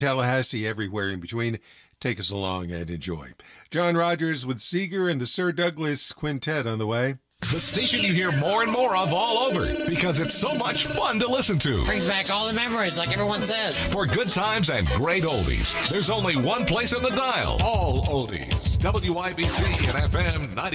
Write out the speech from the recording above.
Tallahassee, everywhere in between. Take us along and enjoy. John Rogers with Seeger and the Sir Douglas Quintet on the way. The station you hear more and more of all over because it's so much fun to listen to. Brings back all the memories, like everyone says. For good times and great oldies, there's only one place on the dial. All oldies. WIBT and FM 90.